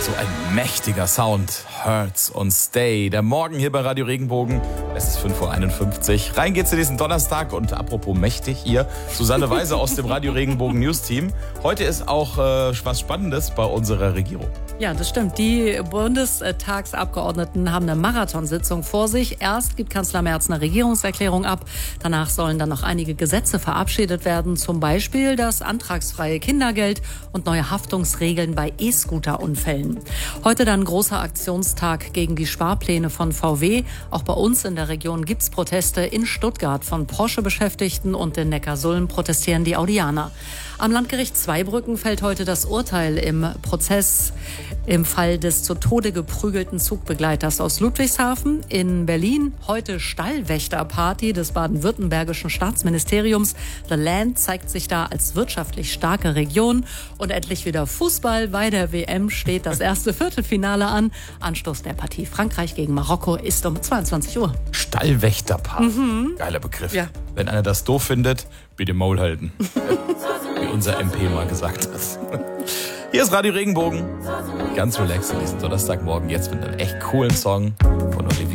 So ein mächtiger Sound. Hurts und Stay. Der Morgen hier bei Radio Regenbogen. Es ist 5:51 Uhr. Rein geht's in diesen Donnerstag. Und apropos mächtig hier, Susanne Weise aus dem Radio Regenbogen News Team. Heute ist auch was Spannendes bei unserer Regierung. Ja, das stimmt. Die Bundestagsabgeordneten haben eine Marathonsitzung vor sich. Erst gibt Kanzler Merz eine Regierungserklärung ab. Danach sollen dann noch einige Gesetze verabschiedet werden. Zum Beispiel das antragsfreie Kindergeld und neue Haftungsregeln bei E-Scooter-Unfällen. Heute dann großer Aktionstag gegen die Sparpläne von VW. Auch bei uns in der Region gibt's Proteste. In Stuttgart von Porsche-Beschäftigten und in Neckarsulm protestieren die Audianer. Am Landgericht Zweibrücken fällt heute das Urteil im Prozess im Fall des zu Tode geprügelten Zugbegleiters aus Ludwigshafen. In Berlin heute Stallwächterparty des baden-württembergischen Staatsministeriums. The Land zeigt sich da als wirtschaftlich starke Region. Und endlich wieder Fußball. Bei der WM steht das erste Viertelfinale an. Anstoß der Partie Frankreich gegen Marokko ist um 22 Uhr. Stallwächterparty. Geiler Begriff. Ja. Wenn einer das doof findet, bitte Maul halten. Wie unser MP mal gesagt hat. Hier ist Radio Regenbogen. Ganz relaxed in diesem Donnerstagmorgen. Jetzt mit einem echt coolen Song von Olivia.